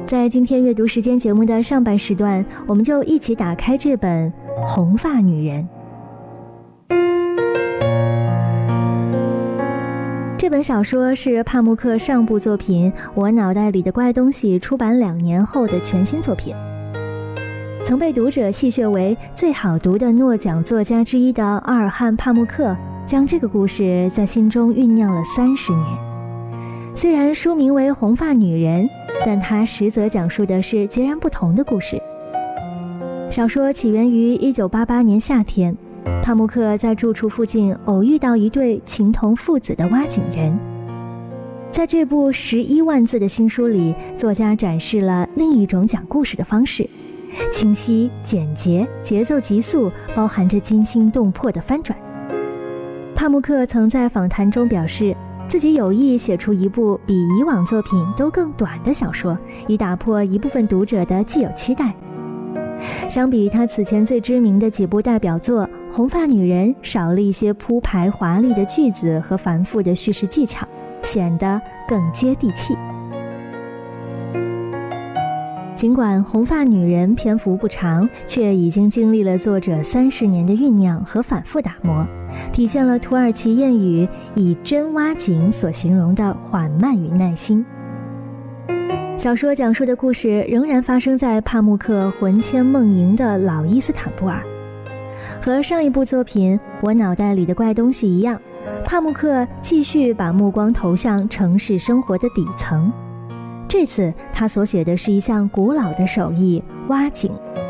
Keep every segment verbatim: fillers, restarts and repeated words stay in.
在今天阅读时间节目的上半时段，我们就一起打开这本《红发女人》。这本小说是帕慕克上部作品《我脑袋里的怪东西》出版两年后的全新作品。曾被读者戏谑为最好读的诺奖作家之一的阿尔汉·帕慕克，将这个故事在心中酝酿了三十年。虽然书名为《红发女人》，但它实则讲述的是截然不同的故事。小说起源于一九八八年夏天，帕慕克在住处附近偶遇到一对情同父子的挖井人。在这部十一万字的新书里，作家展示了另一种讲故事的方式，清晰、简洁，节奏急速，包含着惊心动魄的翻转。帕慕克曾在访谈中表示，自己有意写出一部比以往作品都更短的小说，以打破一部分读者的既有期待。相比他此前最知名的几部代表作，《红发女人》少了一些铺排华丽的句子和繁复的叙事技巧，显得更接地气。尽管《红发女人》篇幅不长，却已经经历了作者三十年的酝酿和反复打磨，体现了土耳其谚语以真挖井所形容的缓慢与耐心。小说讲述的故事仍然发生在帕慕克魂牵梦萦的老伊斯坦布尔。和上一部作品《我脑袋里的怪东西》一样，帕慕克继续把目光投向城市生活的底层。这次他所写的是一项古老的手艺——挖井。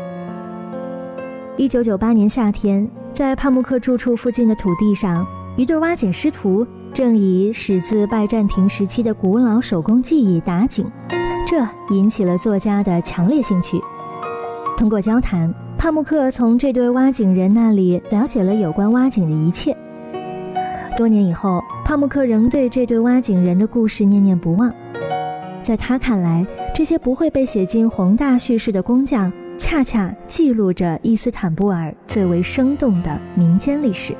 一九九八年夏天，在帕慕克住处附近的土地上，一对挖井师徒正以始自拜占庭时期的古老手工技艺打井，这引起了作家的强烈兴趣。通过交谈，帕慕克从这对挖井人那里了解了有关挖井的一切。多年以后，帕慕克仍对这对挖井人的故事念念不忘。在他看来，这些不会被写进宏大叙事的工匠，恰恰记录着伊斯坦布尔最为生动的民间历史。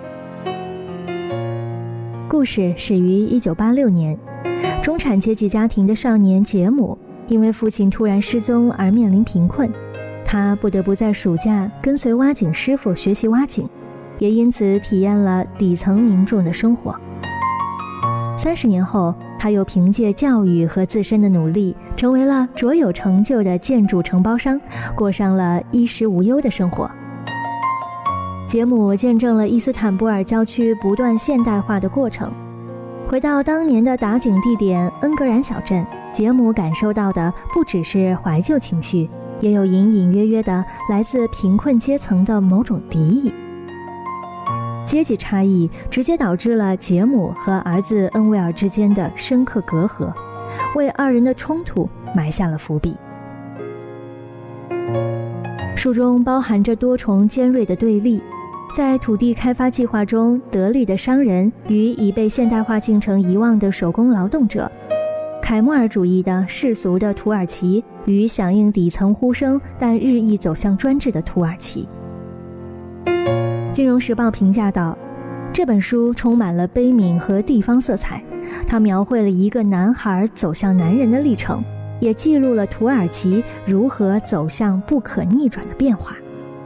故事始于一九八六年，中产阶级家庭的少年杰姆因为父亲突然失踪而面临贫困，他不得不在暑假跟随挖井师傅学习挖井，也因此体验了底层民众的生活。三十年后，他又凭借教育和自身的努力，成为了卓有成就的建筑承包商，过上了衣食无忧的生活。杰姆见证了伊斯坦布尔郊区不断现代化的过程。回到当年的打井地点恩格兰小镇，杰姆感受到的不只是怀旧情绪，也有隐隐约约的来自贫困阶层的某种敌意。阶级差异直接导致了杰姆和儿子恩维尔之间的深刻隔阂，为二人的冲突埋下了伏笔。书中包含着多重尖锐的对立，在土地开发计划中得力的商人与已被现代化进程遗忘的手工劳动者，凯末尔主义的世俗的土耳其与响应底层呼声但日益走向专制的土耳其。金融时报评价道，这本书充满了悲悯和地方色彩，它描绘了一个男孩走向男人的历程，也记录了土耳其如何走向不可逆转的变化。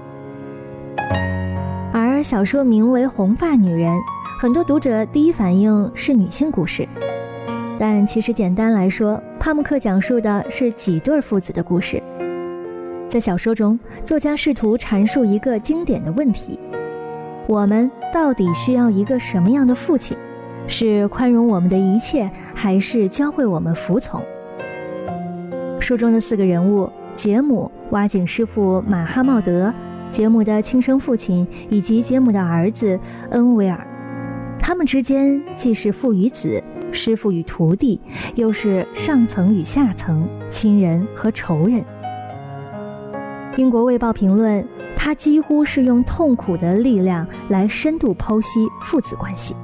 而小说名为《红发女人》，很多读者第一反应是女性故事，但其实简单来说，帕慕克讲述的是几对父子的故事。在小说中，作家试图阐述一个经典的问题：我们到底需要一个什么样的父亲？是宽容我们的一切，还是教会我们服从？书中的四个人物，杰姆、挖井师傅马哈茂德、杰姆的亲生父亲以及杰姆的儿子恩维尔，他们之间既是父与子、师傅与徒弟，又是上层与下层、亲人和仇人。英国卫报评论，他几乎是用痛苦的力量来深度剖析父子关系。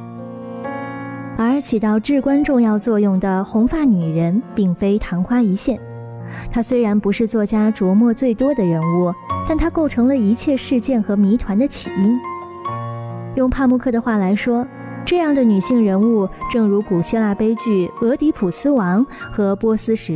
而起到至关重要作用的红发女人并非昙花一现，她虽然不是作家琢磨最多的人物，但她构成了一切事件和谜团的起因。用帕慕克的话来说，这样的女性人物正如古希腊悲剧《俄狄浦斯王》和波斯时